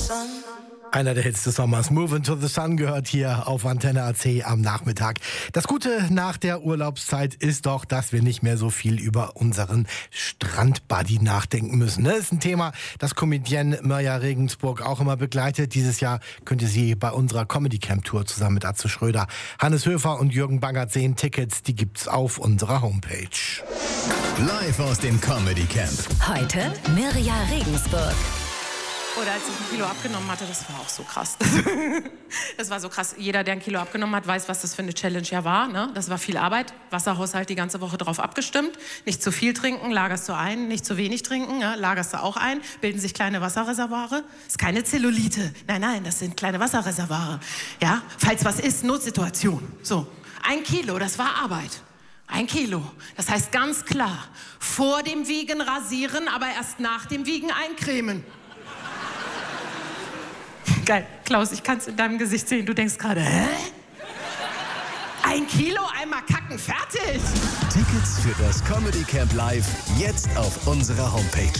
Einer der Hits des Sommers, Move Into the Sun, gehört hier auf Antenne AC am Nachmittag. Das Gute nach der Urlaubszeit ist doch, dass wir nicht mehr so viel über unseren Strandbuddy nachdenken müssen. Das ist ein Thema, das Comedienne Mirja Regensburg auch immer begleitet. Dieses Jahr könnt ihr sie bei unserer Comedy Camp Tour zusammen mit Atze Schröder, Hannes Höfer und Jürgen Bangert sehen. Tickets, die gibt's auf unserer Homepage. Live aus dem Comedy Camp. Heute Mirja Regensburg. Oder als ich 1 Kilo abgenommen hatte, das war auch so krass. Das war so krass. Jeder, der 1 Kilo abgenommen hat, weiß, was das für eine Challenge ja war. Ne? Das war viel Arbeit. Wasserhaushalt die ganze Woche drauf abgestimmt. Nicht zu viel trinken, lagerst du ein. Nicht zu wenig trinken, ja, lagerst du auch ein. Bilden sich kleine Wasserreservoire. Das ist keine Zellulite. Nein, nein, das sind kleine Wasserreservoire. Ja? Falls was ist, Notsituation. So, 1 Kilo, das war Arbeit. 1 Kilo. Das heißt ganz klar, vor dem Wiegen rasieren, aber erst nach dem Wiegen eincremen. Geil. Klaus, ich kann es in deinem Gesicht sehen. Du denkst gerade, hä? 1 Kilo, einmal kacken, fertig. Tickets für das Comedy Camp Live jetzt auf unserer Homepage.